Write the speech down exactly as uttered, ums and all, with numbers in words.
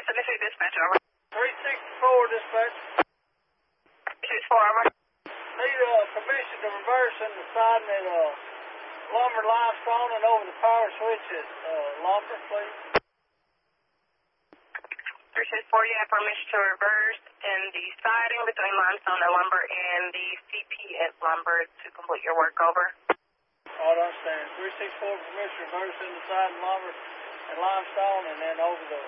seven two dispatch, over. three sixty-four dispatch. three sixty-four, over. Need uh, permission to reverse in the side at uh, lumber limestone and over the power switch at uh, lumber, please. three sixty-four, you have permission to reverse in the siding between limestone and lumber and the C P at lumber to complete your work, over. I understand. three sixty-four permission to reverse in the side and lumber and limestone and then over the